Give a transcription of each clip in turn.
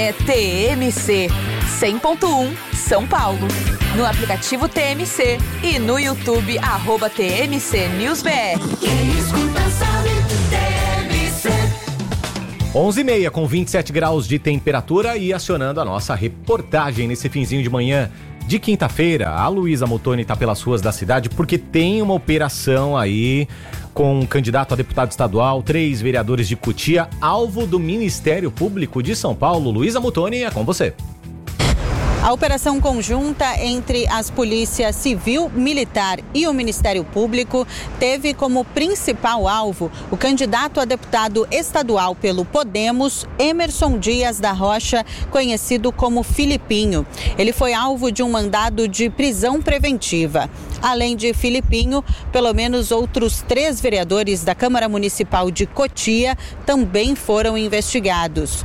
É TMC 100.1 São Paulo. No aplicativo TMC e no YouTube @TMC News BR. Quem escuta sabe, TMC. 11h30 com 27 graus de temperatura e acionando a nossa reportagem nesse finzinho de manhã de quinta-feira. A Luísa Mottoni está pelas ruas da cidade porque tem uma operação aí com um candidato a deputado estadual, 3 vereadores de Cotia, alvo do Ministério Público de São Paulo. Luísa Mottoni, é com você. A operação conjunta entre as polícias civil, militar e o Ministério Público teve como principal alvo o candidato a deputado estadual pelo Podemos, Emerson Dias da Rocha, conhecido como Filipinho. Ele foi alvo de um mandado de prisão preventiva. Além de Filipinho, pelo menos outros 3 vereadores da Câmara Municipal de Cotia também foram investigados.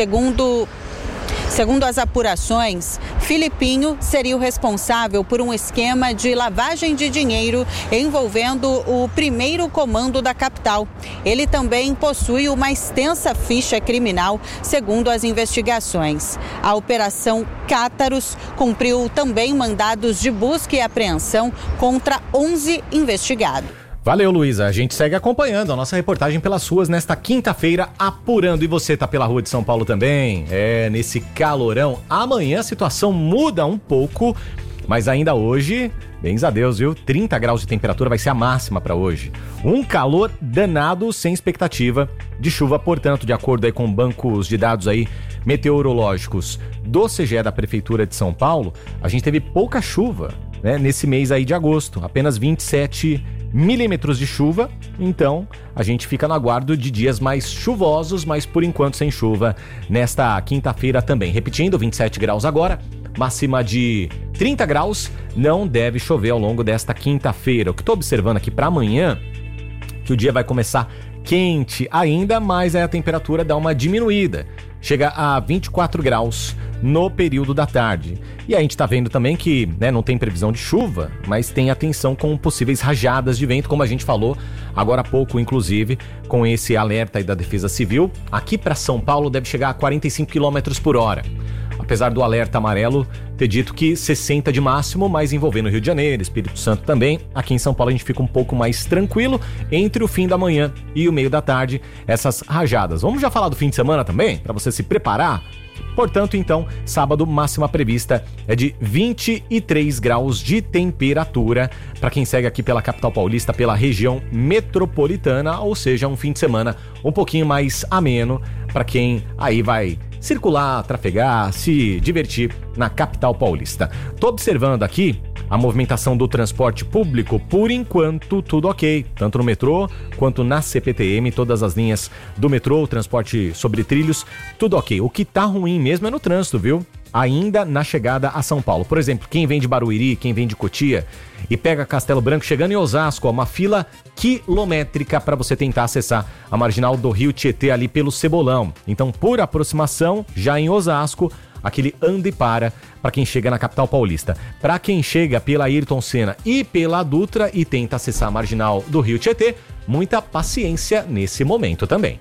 Segundo as apurações, Filipinho seria o responsável por um esquema de lavagem de dinheiro envolvendo o primeiro comando da capital. Ele também possui uma extensa ficha criminal, segundo as investigações. A Operação Cátaros cumpriu também mandados de busca e apreensão contra 11 investigados. Valeu, Luísa. A gente segue acompanhando a nossa reportagem pelas ruas nesta quinta-feira, apurando. E você tá pela rua de São Paulo também? Nesse calorão. Amanhã a situação muda um pouco, mas ainda hoje, bens a Deus, viu? 30 graus de temperatura vai ser a máxima para hoje. Um calor danado, sem expectativa de chuva, portanto, de acordo aí com bancos de dados aí meteorológicos do CGE da Prefeitura de São Paulo, a gente teve pouca chuva, né, nesse mês aí de agosto, apenas 27 milímetros de chuva, então a gente fica no aguardo de dias mais chuvosos, mas por enquanto sem chuva nesta quinta-feira também. Repetindo, 27 graus agora, máxima de 30 graus, não deve chover ao longo desta quinta-feira. O que estou observando aqui para amanhã, que o dia vai começar quente ainda, mas a temperatura dá uma diminuída, chega a 24 graus no período da tarde. E a gente está vendo também que, né, não tem previsão de chuva, mas tem atenção com possíveis rajadas de vento, como a gente falou agora há pouco, inclusive, com esse alerta aí da Defesa Civil. Aqui para São Paulo deve chegar a 45 km por hora. Apesar do alerta amarelo ter dito que 60 de máximo, mas envolvendo o Rio de Janeiro, Espírito Santo também, aqui em São Paulo a gente fica um pouco mais tranquilo entre o fim da manhã e o meio da tarde, essas rajadas. Vamos já falar do fim de semana também, para você se preparar? Portanto, então, sábado, máxima prevista é de 23 graus de temperatura para quem segue aqui pela capital paulista, pela região metropolitana, ou seja, um fim de semana um pouquinho mais ameno para quem aí vai circular, trafegar, se divertir na capital paulista. Tô observando aqui a movimentação do transporte público, por enquanto tudo ok, tanto no metrô quanto na CPTM, todas as linhas do metrô, o transporte sobre trilhos, tudo ok. O que tá ruim mesmo é no trânsito, viu? Ainda na chegada a São Paulo. Por exemplo, quem vem de Barueri, quem vem de Cotia e pega Castelo Branco, chegando em Osasco, uma fila quilométrica para você tentar acessar a marginal do Rio Tietê ali pelo Cebolão. Então, por aproximação, já em Osasco, aquele anda e para quem chega na capital paulista. Para quem chega pela Ayrton Senna e pela Dutra e tenta acessar a marginal do Rio Tietê, muita paciência nesse momento também.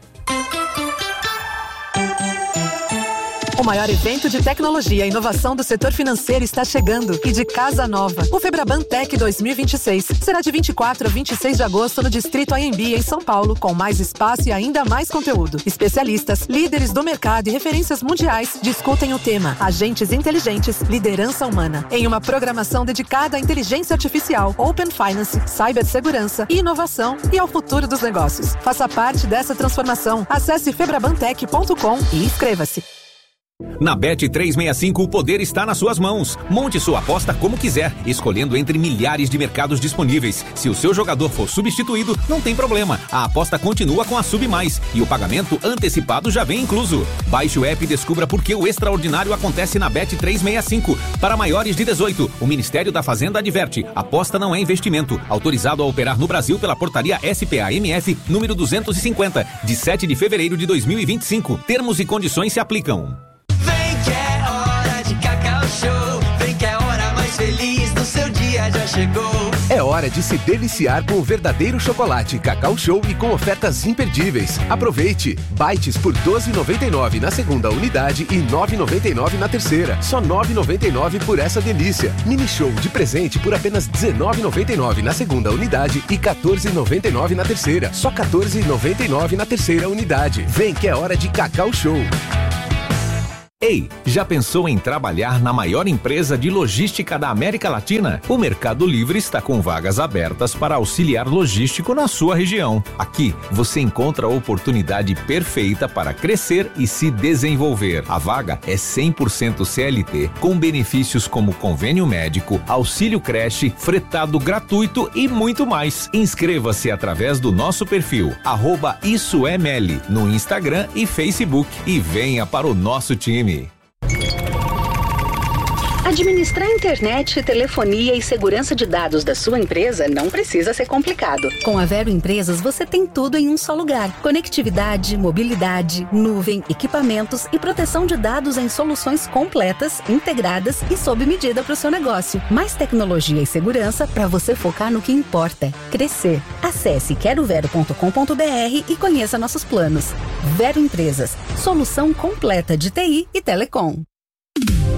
O maior evento de tecnologia e inovação do setor financeiro está chegando e de casa nova. O Febraban Tech 2026 será de 24 a 26 de agosto no Distrito AMB, em São Paulo, com mais espaço e ainda mais conteúdo. Especialistas, líderes do mercado e referências mundiais discutem o tema Agentes Inteligentes, Liderança Humana, em uma programação dedicada à inteligência artificial, Open Finance, cibersegurança e inovação e ao futuro dos negócios. Faça parte dessa transformação. Acesse febrabantech.com e inscreva-se. Na Bet365 o poder está nas suas mãos. Monte sua aposta como quiser, escolhendo entre milhares de mercados disponíveis. Se o seu jogador for substituído, não tem problema. A aposta continua com a Sub Mais e o pagamento antecipado já vem incluso. Baixe o app e descubra por que o extraordinário acontece na Bet365. Para maiores de 18, o Ministério da Fazenda adverte: aposta não é investimento. Autorizado a operar no Brasil pela portaria SPA-MF número 250, de 7 de fevereiro de 2025. Termos e condições se aplicam. Vem que é hora de Cacau Show. Vem que é a hora mais feliz do seu dia. Páscoa já chegou. É hora de se deliciar com o verdadeiro chocolate Cacau Show e com ofertas imperdíveis. Aproveite! Bites por R$ 12,99 na segunda unidade e R$ 9,99 na terceira. Só R$ 9,99 por essa delícia. Mini Show de presente por apenas R$ 19,99 na segunda unidade e R$ 14,99 na terceira. Só R$ 14,99 na terceira unidade. Vem que é hora de Cacau Show. Ei, já pensou em trabalhar na maior empresa de logística da América Latina? O Mercado Livre está com vagas abertas para auxiliar logístico na sua região. Aqui, você encontra a oportunidade perfeita para crescer e se desenvolver. A vaga é 100% CLT, com benefícios como convênio médico, auxílio creche, fretado gratuito e muito mais. Inscreva-se através do nosso perfil, @IssoEML, no Instagram e Facebook e venha para o nosso time. Administrar internet, telefonia e segurança de dados da sua empresa não precisa ser complicado. Com a Vero Empresas, você tem tudo em um só lugar. Conectividade, mobilidade, nuvem, equipamentos e proteção de dados em soluções completas, integradas e sob medida para o seu negócio. Mais tecnologia e segurança para você focar no que importa: crescer. Acesse querovero.com.br e conheça nossos planos. Vero Empresas, solução completa de TI e telecom.